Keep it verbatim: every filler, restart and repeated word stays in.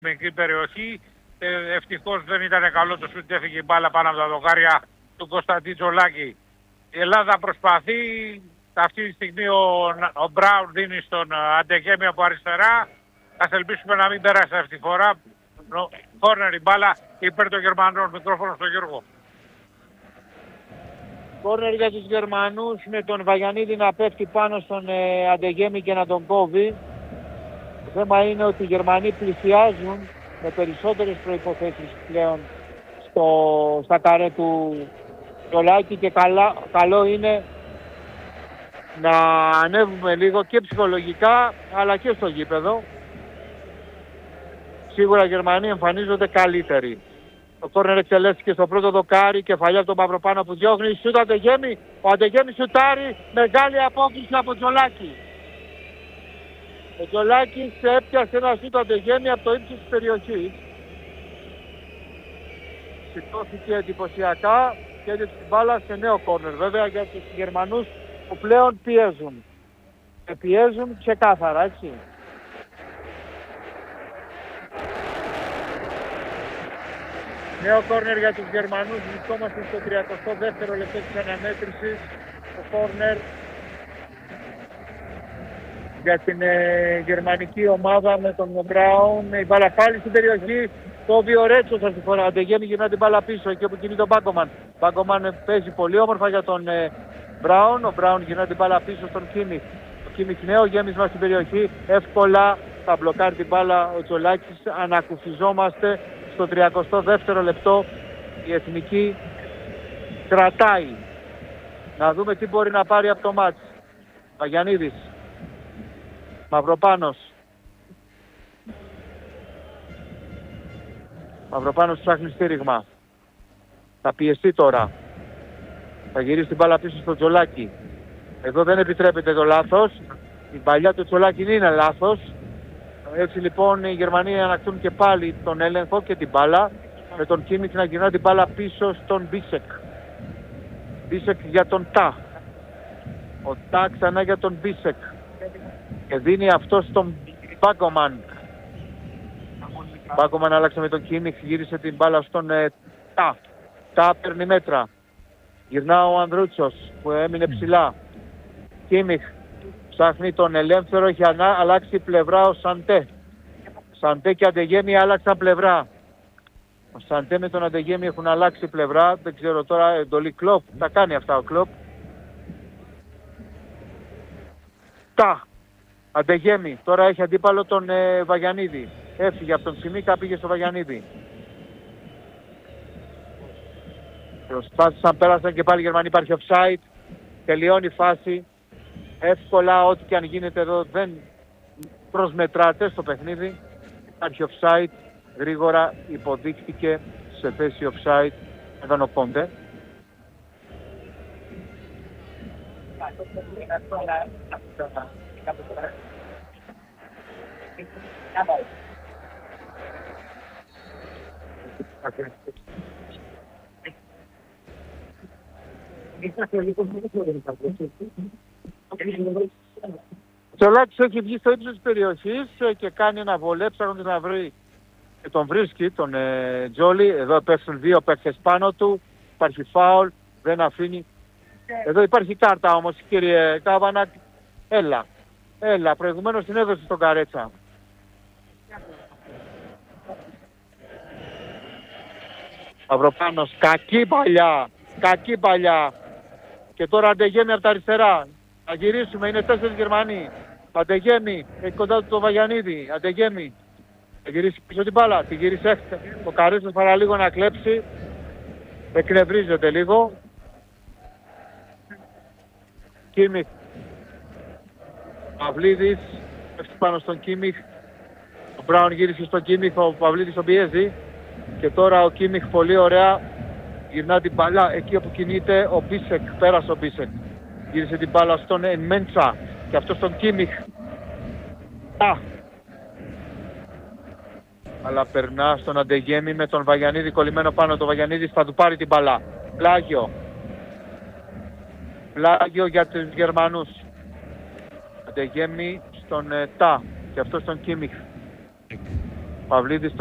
μικρή περιοχή. Ε, ευτυχώς δεν ήταν καλό το σουτ, έφυγε η μπάλα πάνω από τα δοκάρια του Κωνσταντή Τζολάκη. Η Ελλάδα προσπαθεί. Αυτή τη στιγμή ο, ο Μπράουν δίνει στον Αντεγέμι από αριστερά. Ας ελπίσουμε να μην περάσει αυτή τη φορά. Κόρνερ η μπάλα υπέρ των Γερμανών. Μικρόφωνο στον Γιώργο. Κόρνερ για τους Γερμανούς με τον Βαγιανίδη να πέφτει πάνω στον ε, Αντεγέμι και να τον κόβει. Το θέμα είναι ότι οι Γερμανοί πλησιάζουν με περισσότερες προϋποθέσεις πλέον στο, στα καρέ του Τζολάκη και καλά, καλό είναι να ανέβουμε λίγο και ψυχολογικά αλλά και στο γήπεδο. Σίγουρα οι Γερμανοί εμφανίζονται καλύτεροι. Το κόρνερ εκτελέστηκε στο πρώτο δοκάρι, κεφαλιά από τον Μαυροπάνο που διώχνει, σούτ Αντεγέμι, ο Αντεγέμι σουτάρει, μεγάλη απόκριση από Τζολάκη. Ο Τζολάκης έπιασε ένα σούτ Αντεγέμι από το ύψος της περιοχής. Σηκώθηκε εντυπωσιακά και έδειξε την μπάλα σε νέο κόρνερ. Βέβαια για τους Γερμανούς που πλέον πιέζουν. Και πιέζουν ξεκάθαρα, έτσι. Νέο κόρνερ για τους Γερμανούς. Βρισκόμαστε στο τριανταεκτό δεύτερο λεπτό της αναμέτρησης. Το κόρνερ για την ε, γερμανική ομάδα με τον Μπράουν. Η μπάλα πάλι στην περιοχή. Κόβει ο Ρέτσος αυτή τη φορά. Αντεγέμι γυρνά την μπάλα πίσω εκεί όπου κινεί τον Μπάγκομαν. Μπάγκομαν παίζει πολύ όμορφα για τον ε, Μπράουν. Ο Μπράουν γυρνά την μπάλα πίσω στον Κίμιχ. Ο Κίμιχ νέο γέμισμα στην περιοχή. Εύκολα θα μπλοκάρει την μπάλα ο Τζολάκης. Ανακουφιζόμαστε στο τριανταεκτό δεύτερο λεπτό. Η εθνική κρατάει. Να δούμε τι μπορεί να πάρει από το μάτς. Βαγιανίδης. Μαυροπάνος. Μαυροπάνος ψάχνει στήριγμα. Θα πιεστεί τώρα. Θα γυρίσει την μπάλα πίσω στο Τζολάκη. Εδώ δεν επιτρέπεται το λάθος. Η παλιά του Τζολάκη είναι λάθος. Έτσι λοιπόν οι Γερμανοί ανακτούν και πάλι τον έλεγχο και την μπάλα. Με τον Κίμιχ να γυρνά την μπάλα πίσω στον Μπίσεκ. Μπίσεκ για τον Τα. Ο Τα ξανά για τον Μπίσεκ. Και δίνει αυτό στον Μπάγκομαν. Μπάγκομαν άλλαξε με τον Κίμιχ, γύρισε την μπάλα στον ε, Τα. Τα παίρνει μέτρα. Γυρνά ο Ανδρούτσος που έμεινε ψηλά. Κίμιχ ψάχνει τον ελεύθερο, έχει αλλάξει πλευρά ο Σαντέ. Σαντέ και Αντεγέμι άλλαξαν πλευρά. Ο Σαντέ με τον Αντεγέμι έχουν αλλάξει πλευρά. Δεν ξέρω τώρα, εντολή Κλοπ. Τα κάνει αυτά ο Κλοπ. Τα. Αντεγέμι. Τώρα έχει αντίπαλο τον ε, Βαγιανίδη. Έφυγε από τον Τσιμίκα, πήγε στο Βαγιανίδη. Προσπάθησαν, πέρασαν και πάλι οι Γερμανοί. Υπάρχει offside. Τελειώνει η φάση. Εύκολα, ό,τι και αν γίνεται εδώ δεν προσμετράται στο παιχνίδι. Υπάρχει offside. Γρήγορα υποδείχθηκε σε θέση offside. Εδώ ο Πόντε. Ο Τζολάκης έχει βγει στο ύψος της περιοχής και κάνει ένα βολέ ψάχνοντας να βρει και τον βρίσκει τον ε, Τζόλι. Εδώ πέφτουν δύο παίκτες πάνω του. Υπάρχει φάουλ, δεν αφήνει. Εδώ υπάρχει κάρτα όμως, κύριε Κάβανα. Έλα, έλα, προηγουμένως την έδωσε στον Καρέτσα. Μαυροπάνος, κακή παλιά, κακή παλιά. Και τώρα Αντεγέμι από τα αριστερά. Θα γυρίσουμε, είναι τέσσερις Γερμανοί. Αντεγέμι, έχει κοντά του το Βαγιανίδη. Αντεγέμι, θα γυρίσει πίσω την μπάλα. Τη γύρισε, ο Καρέτσας παραλίγο να κλέψει. Εκνευρίζεται λίγο. Κίμιχ. Παυλίδης, πέφτει πάνω στον Κίμιχ. Ο Μπράουν γύρισε στον Κίμιχ, ο Παυλίδης τον πιέζει. Και τώρα ο Κίμιχ πολύ ωραία γυρνά την μπάλα εκεί όπου κινείται ο Μπίσεκ. Πέρασε ο Μπίσεκ. Γύρισε την μπάλα στον Μέντσα και αυτό στον Κίμιχ. Α! Αλλά περνά στον Αντεγέμι με τον Βαγιανίδη κολλημένο πάνω. Το Βαγιανίδη θα του πάρει την μπάλα. Πλάγιο. Πλάγιο για τους Γερμανούς. Αντεγέμι στον ε, Τα και αυτό στον Κίμιχ. Παυλίδης